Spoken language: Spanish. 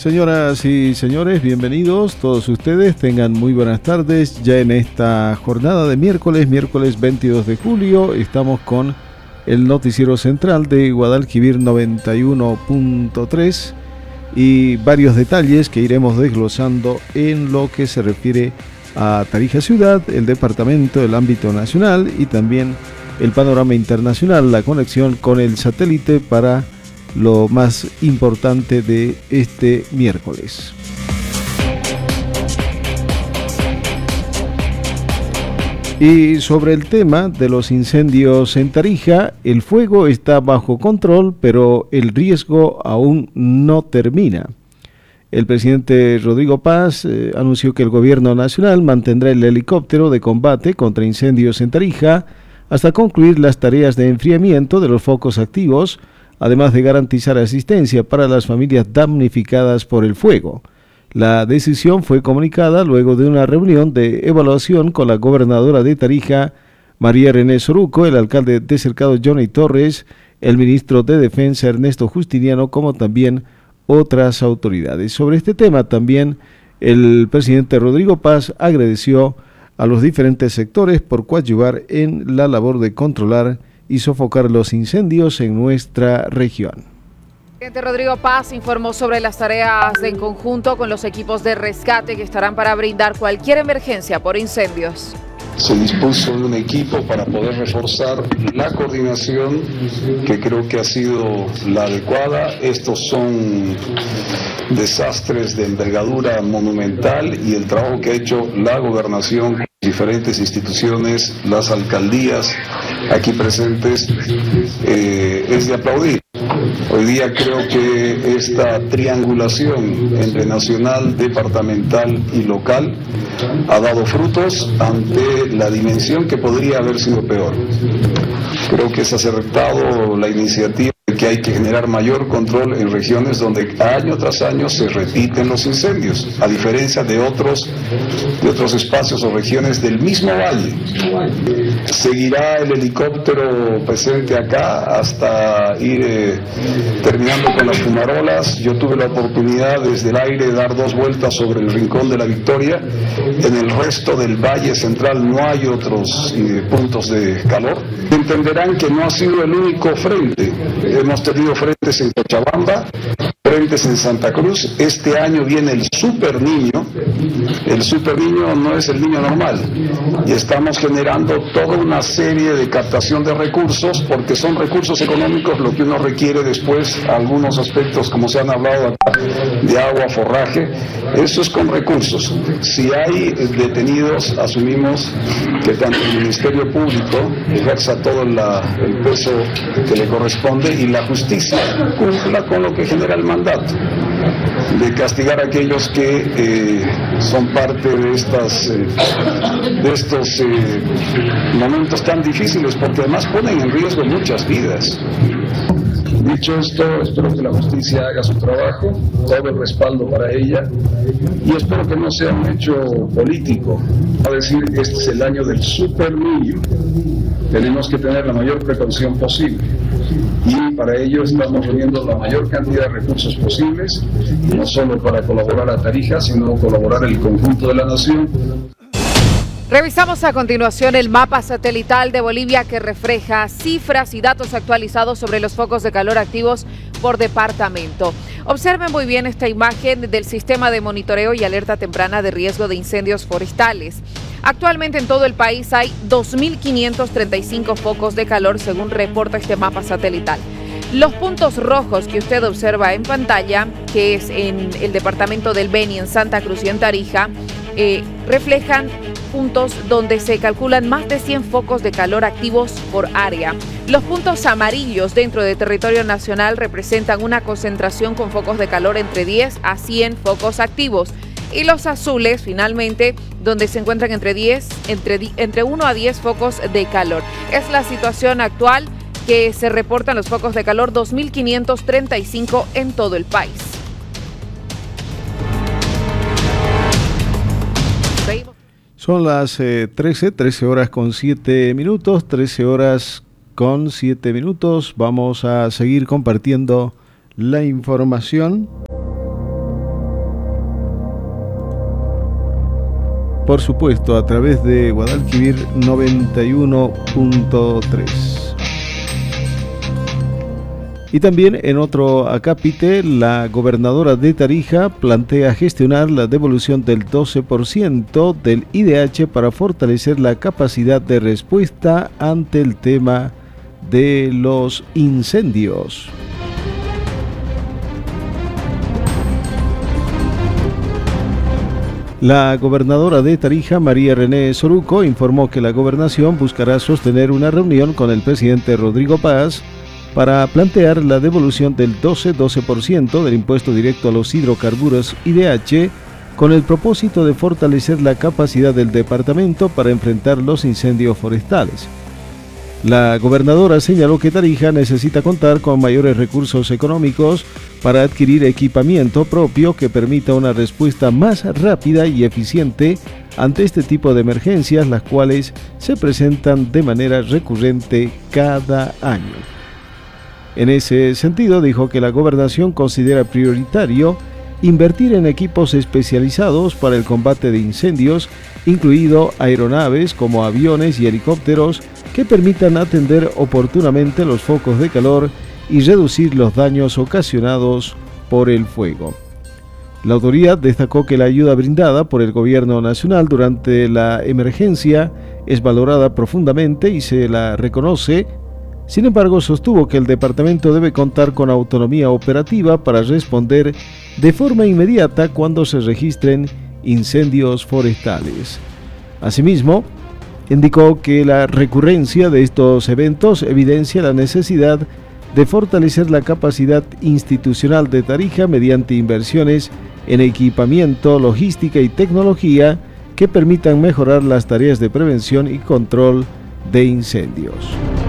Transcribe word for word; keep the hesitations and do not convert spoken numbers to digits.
Señoras y señores, bienvenidos todos ustedes, tengan muy buenas tardes. Ya en esta jornada de miércoles, miércoles veintidós de julio, estamos con el noticiero central de Guadalquivir noventa y uno punto tres y varios detalles que iremos desglosando en lo que se refiere a Tarija Ciudad, el departamento, el ámbito nacional y también el panorama internacional, la conexión con el satélite para lo más importante de este miércoles. Y sobre el tema de los incendios en Tarija, el fuego está bajo control, pero el riesgo aún no termina. El presidente Rodrigo Paz eh, anunció que el gobierno nacional mantendrá el helicóptero de combate contra incendios en Tarija hasta concluir las tareas de enfriamiento de los focos activos, además de garantizar asistencia para las familias damnificadas por el fuego. La decisión fue comunicada luego de una reunión de evaluación con la gobernadora de Tarija, María René Soruco, el alcalde de Cercado, Johnny Torres, el ministro de Defensa, Ernesto Justiniano, como también otras autoridades. Sobre este tema también el presidente Rodrigo Paz agradeció a los diferentes sectores por coadyuvar en la labor de controlar y sofocar los incendios en nuestra región. El presidente Rodrigo Paz informó sobre las tareas en conjunto con los equipos de rescate que estarán para brindar cualquier emergencia por incendios. Se dispuso de un equipo para poder reforzar la coordinación, que creo que ha sido la adecuada. Estos son desastres de envergadura monumental y el trabajo que ha hecho la gobernación, diferentes instituciones, las alcaldías aquí presentes, eh, es de aplaudir. Hoy día creo que esta triangulación entre nacional, departamental y local ha dado frutos ante la dimensión que podría haber sido peor. Creo que es acertado la iniciativa de que hay que generar mayor control en regiones donde año tras año se repiten los incendios, a diferencia de otros, de otros espacios o regiones del mismo valle. Seguirá el helicóptero presente acá hasta ir eh, terminando con las fumarolas. Yo tuve la oportunidad desde el aire de dar dos vueltas sobre el Rincón de la Victoria. En el resto del Valle Central no hay otros eh, puntos de calor. Entenderán que no ha sido el único frente. Hemos tenido frentes en Cochabamba, frentes en Santa Cruz. Este año viene el Super Niño. El Super Niño no es el niño normal. Y estamos generando toda una serie de captación de recursos, porque son recursos económicos lo que uno requiere después, algunos aspectos como se han hablado acá, de agua, forraje. Eso es con recursos. Si hay detenidos, asumimos que tanto el Ministerio Público ejerza todo la, el peso que le corresponde y la justicia cumpla con lo que genera el mandato de castigar a aquellos que eh, son parte de estas eh, de estos eh, momentos tan difíciles, porque además ponen en riesgo muchas vidas. Dicho esto, espero que la justicia haga su trabajo, todo el respaldo para ella, y espero que no sea un hecho político. Va a decir, este es el año del Super Niño. Tenemos que tener la mayor precaución posible. Y para ello estamos reuniendo la mayor cantidad de recursos posibles, no solo para colaborar a Tarija, sino colaborar el conjunto de la nación. Revisamos a continuación el mapa satelital de Bolivia que refleja cifras y datos actualizados sobre los focos de calor activos por departamento. Observen muy bien esta imagen del sistema de monitoreo y alerta temprana de riesgo de incendios forestales. Actualmente en todo el país hay dos mil quinientos treinta y cinco focos de calor según reporta este mapa satelital. Los puntos rojos que usted observa en pantalla, que es en el departamento del Beni, en Santa Cruz y en Tarija, eh, reflejan puntos donde se calculan más de cien focos de calor activos por área. Los puntos amarillos dentro de territorio nacional representan una concentración con focos de calor entre diez a cien focos activos. Y los azules, finalmente, donde se encuentran entre, diez, entre, entre uno a diez focos de calor. Es la situación actual que se reportan los focos de calor dos mil quinientos treinta y cinco en todo el país. Son las eh, trece, trece horas con siete minutos, trece horas con siete minutos. Vamos a seguir compartiendo la información. por supuesto, a través de Guadalquivir noventa y uno punto tres. Y también en otro acápite, la gobernadora de Tarija plantea gestionar la devolución del doce por ciento del I D H para fortalecer la capacidad de respuesta ante el tema de los incendios. La gobernadora de Tarija, María René Soruco, informó que la gobernación buscará sostener una reunión con el presidente Rodrigo Paz para plantear la devolución del doce por ciento del impuesto directo a los hidrocarburos I D H con el propósito de fortalecer la capacidad del departamento para enfrentar los incendios forestales. La gobernadora señaló que Tarija necesita contar con mayores recursos económicos para adquirir equipamiento propio que permita una respuesta más rápida y eficiente ante este tipo de emergencias, las cuales se presentan de manera recurrente cada año. En ese sentido, dijo que la gobernación considera prioritario invertir en equipos especializados para el combate de incendios, incluido aeronaves como aviones y helicópteros que permitan atender oportunamente los focos de calor y reducir los daños ocasionados por el fuego. La autoridad destacó que la ayuda brindada por el gobierno nacional durante la emergencia es valorada profundamente y se la reconoce. Sin embargo, sostuvo que el departamento debe contar con autonomía operativa para responder de forma inmediata cuando se registren incendios forestales. Asimismo, indicó que la recurrencia de estos eventos evidencia la necesidad de fortalecer la capacidad institucional de Tarija mediante inversiones en equipamiento, logística y tecnología que permitan mejorar las tareas de prevención y control de incendios.